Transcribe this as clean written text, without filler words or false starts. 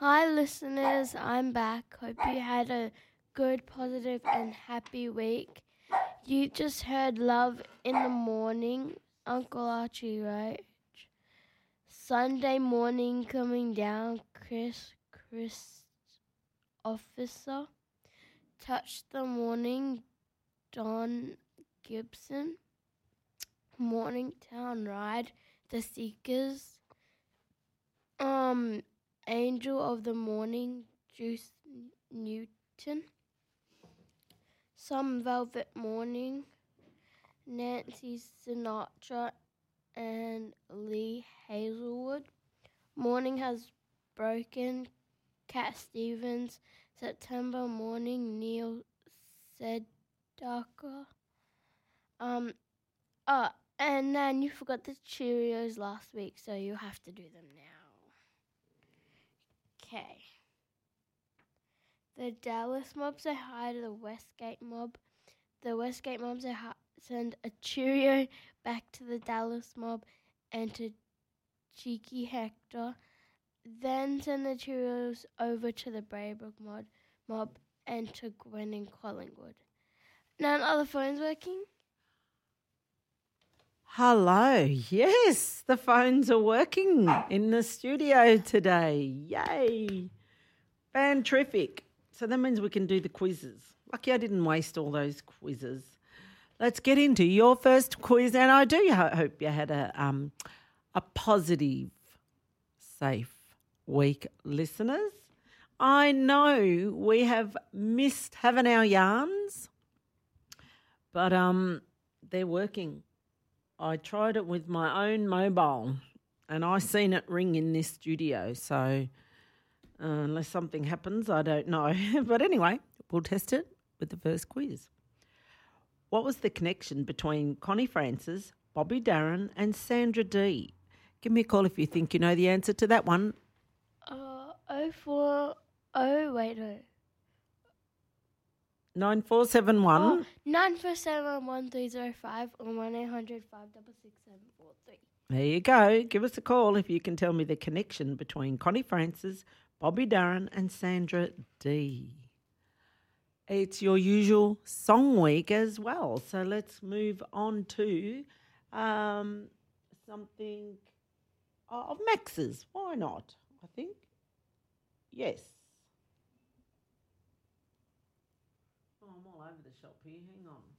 Hi, listeners. I'm back. Hope you had a good, positive, and happy week. You just heard Love in the Morning, Uncle Archie, right? Sunday morning coming down, Chris Officer. Touch the Morning, Don Gibson. Morningtown Ride, The Seekers. Angel of the Morning, Juice Newton. Some Velvet Morning, Nancy Sinatra and Lee Hazelwood. Morning Has Broken, Cat Stevens. September Morning, Neil Sedaka. And then you forgot the Cheerios last week, so you have to do them now. Okay. The Dallas mob say hi to the Westgate mob. The Westgate mob send a Cheerio back to the Dallas mob and to Cheeky Hector. Then send the Cheerios over to the Braybrook mob and to Gwen in Collingwood. None of the phones working? Hello. Yes, the phones are working in the studio today. Yay. Fantrific. So that means we can do the quizzes. Lucky I didn't waste all those quizzes. Let's get into your first quiz, and I do hope you had a positive, safe week, listeners. I know we have missed having our yarns, but they're working. I tried it with my own mobile and I seen it ring in this studio. So unless something happens, I don't know. But anyway, we'll test it with the first quiz. What was the connection between Connie Francis, Bobby Darin and Sandra Dee? Give me a call if you think you know the answer to that one. 9471. 9471-1305 or 1-800-566-743. There you go. Give us a call if you can tell me the connection between Connie Francis, Bobby Darin and Sandra Dee. It's your usual song week as well. So let's move on to something of Max's. Why not? I think. Yes. Oh, I'm all over the shop here. Hang on.